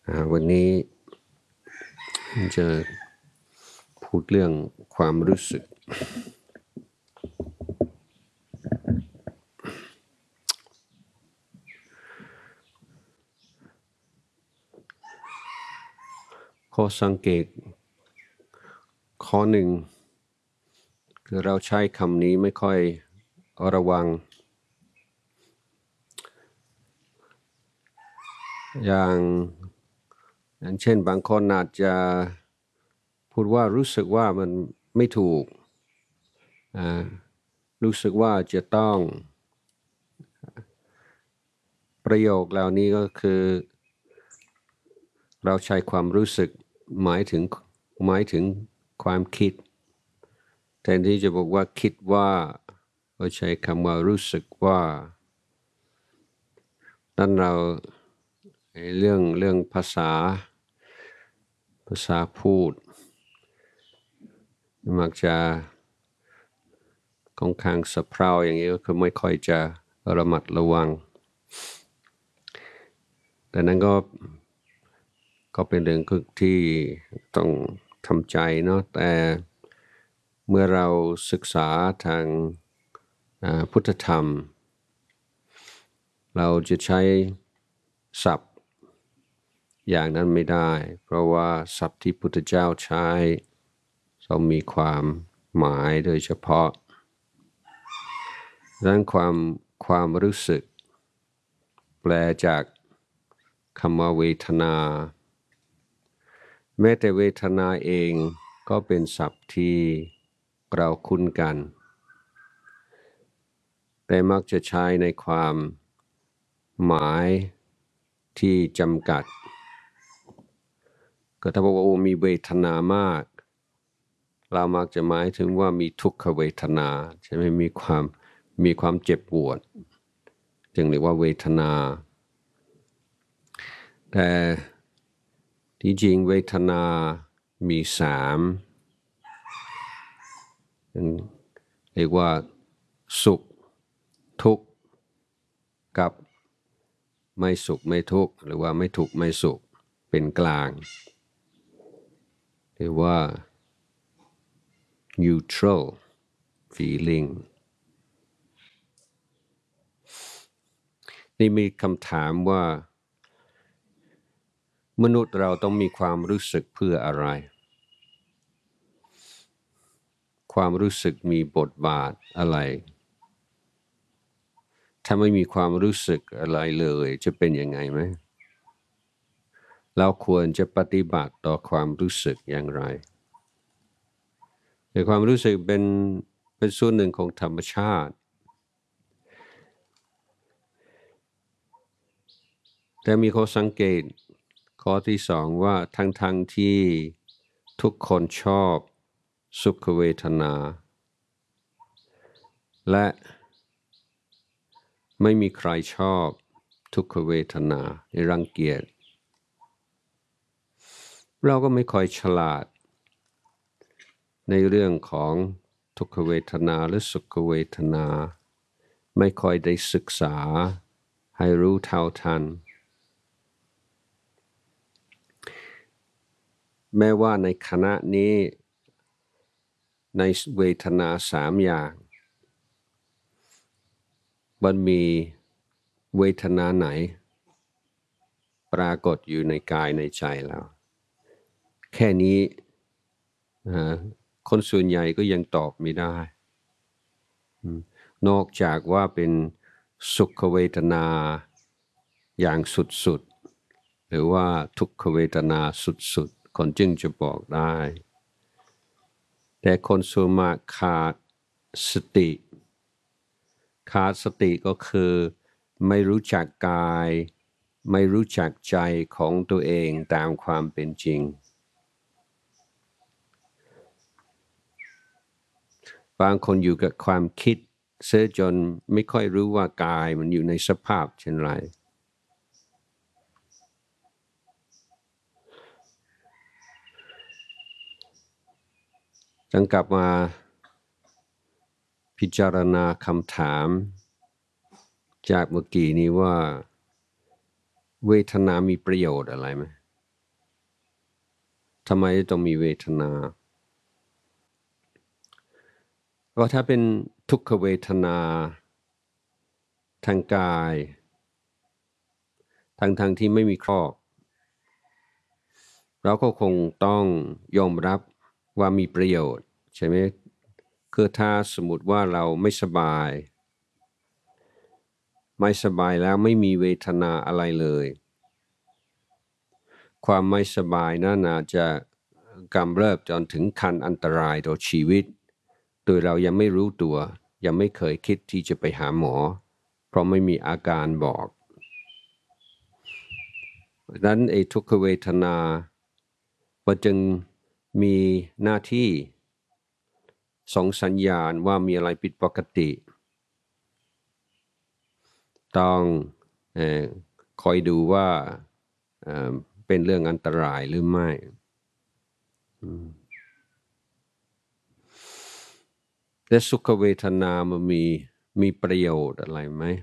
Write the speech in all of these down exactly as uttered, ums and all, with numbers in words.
วันนี้จะพูดเรื่องความรู้สึกข้อสังเกตข้อหนึ่งคือเราใช้คำนี้ไม่ค่อยระวังอย่างอย่างเช่นบางคนอาจจะพูดว่ารู้สึกว่ามันไม่ถูกรู้สึกว่าจะต้องประโยคเหล่านี้ก็คือเราใช้ความรู้สึกหมายถึงหมายถึงความคิดแทนที่จะบอกว่าคิดว่าเราใช้คำว่ารู้สึกว่านั่นเราเรื่องเรื่องภาษาภาษาพูดมักจะค่อนข้างสะเพร่าอย่างนี้ก็คือไม่ค่อยจะระมัดระวังแต่นั้นก็ก็เป็นเรื่องที่ต้องทำใจเนาะแต่เมื่อเราศึกษาทางพุทธธรรมเราจะใช้ศัพท์อย่างนั้นไม่ได้เพราะว่าศัพท์ที่พุทธเจ้าใช้ต้องมีความหมายโดยเฉพาะดังนั้นความความรู้สึกแปลจากคำว่าเวทนาแม้แต่เวทนาเองก็เป็นศัพท์ที่เราคุ้นกันแต่มักจะใช้ในความหมายที่จำกัดก็ถ้าบอกว่ามีเวทนามากเรามักจะหมายถึงว่ามีทุกขเวทนาใช่ไหมมีความมีความเจ็บปวดจึงเรียกว่าเวทนาแต่ที่จริงเวทนามีสามเรียกว่าสุขทุกข์กับไม่สุขไม่ทุกข์หรือว่าไม่ทุกข์ไม่สุขเป็นกลางเรียกว่า neutral feeling นี่มีคำถามว่ามนุษย์เราต้องมีความรู้สึกเพื่ออะไรความรู้สึกมีบทบาทอะไรถ้าไม่มีความรู้สึกอะไรเลยจะเป็นยังไงไหมเราควรจะปฏิบัติต่อความรู้สึกอย่างไรแต่ความรู้สึกเป็นเป็นส่วนหนึ่งของธรรมชาติแต่มีข้อสังเกตข้อที่สองว่าทั้งๆ ท, ที่ทุกคนชอบสุขเวทนาและไม่มีใครชอบทุกขเวทนาในรังเกียจเราก็ไม่ค่อยฉลาดในเรื่องของทุกขเวทนาและสุขเวทนาไม่ค่อยได้ศึกษาให้รู้เท่าทันแม้ว่าในขณะนี้ในเวทนาสามอย่างมันมีเวทนาไหนปรากฏอยู่ในกายในใจแล้วแค่นี้คนส่วนใหญ่ก็ยังตอบไม่ได้นอกจากว่าเป็นสุขเวทนาอย่างสุดๆหรือว่าทุกขเวทนาสุดๆคนจึงจะบอกได้แต่คนส่วนมากขาดสติขาดสติก็คือไม่รู้จักกายไม่รู้จักใจของตัวเองตามความเป็นจริงบางคนอยู่กับความคิดเสียจนไม่ค่อยรู้ว่ากายมันอยู่ในสภาพเช่นไรจังกลับมาพิจารณาคำถามจากเมื่อกี้นี้ว่าเวทนามีประโยชน์อะไรไหมทำไมต้องมีเวทนาเพราะถ้าเป็นทุกขเวทนาทางกายทั้งทางที่ไม่มีครอบเราก็คงต้องยอมรับว่ามีประโยชน์ใช่ไหมคือถ้าสมมติว่าเราไม่สบายไม่สบายแล้วไม่มีเวทนาอะไรเลยความไม่สบายนั่นอาจจะกำเริบจนถึงขั้นอันตรายต่อชีวิตโดยเรายังไม่รู้ตัวยังไม่เคยคิดที่จะไปหาหมอเพราะไม่มีอาการบอกดังนั้นไอ้ทุกขเวทนามันจึงมีหน้าที่ส่งสัญญาณว่ามีอะไรผิดปกติต้องเอ่อคอยดูว่าเอ่อเป็นเรื่องอันตรายหรือไม่และสุขเวทนามันมีมีประโยชน์อะไรไหม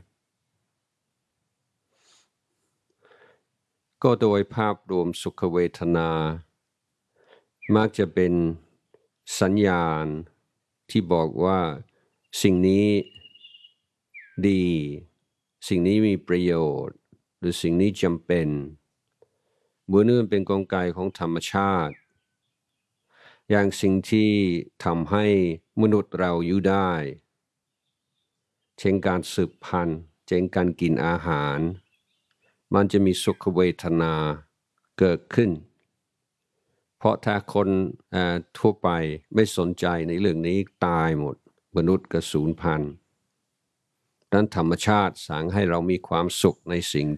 ก็โดยภาพรวมสุขเวทนามักจะเป็นสัญญาณที่บอกว่าสิ่งนี้ดีสิ่งนี้มีประโยชน์หรือสิ่งนี้จำเป็นเหมือนมันเป็นกลไกของธรรมชาติอย่างสิ่งที่ทำให้มนุษย์เราอยู่ได้เช่นการสืบพันธุ์เช่นการกินอาหารมันจะมีสุขเวทนาเกิดขึ้นเพราะถ้าคนทั่วไปไม่สนใจในเรื่องนี้ตายหมดมนุษย์ก็สูญพันธุ์ดังนั้นธรรมชาติสั่งให้เรามีความสุขในสิ่ง